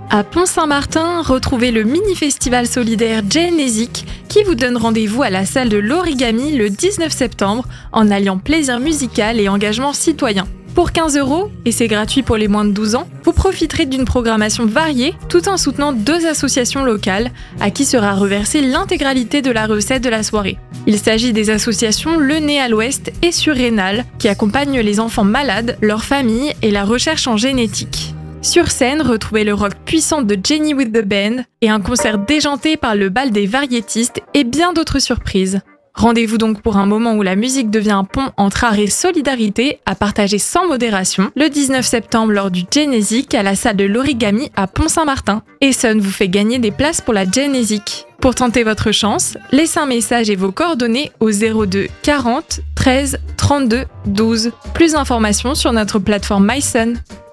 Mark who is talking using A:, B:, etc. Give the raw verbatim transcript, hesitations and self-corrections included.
A: À Pont-Saint-Martin, retrouvez le mini-festival solidaire Genezik qui vous donne rendez-vous à la salle de l'Origami le dix-neuf septembre en alliant plaisir musical et engagement citoyen. Pour quinze euros, et c'est gratuit pour les moins de douze ans, vous profiterez d'une programmation variée tout en soutenant deux associations locales à qui sera reversée l'intégralité de la recette de la soirée. Il s'agit des associations Le Nez à l'Ouest et Surrénal qui accompagnent les enfants malades, leurs familles et la recherche en génétique. Sur scène, retrouvez le rock puissant de Jenny with the Band et un concert déjanté par le bal des variétistes et bien d'autres surprises. Rendez-vous donc pour un moment où la musique devient un pont entre art et solidarité à partager sans modération le dix-neuf septembre lors du Genezik à la salle de l'Origami à Pont-Saint-Martin. Essonne vous fait gagner des places pour la Genezik. Pour tenter votre chance, laissez un message et vos coordonnées au zéro deux quarante treize trente-deux douze. Plus d'informations sur notre plateforme MySun.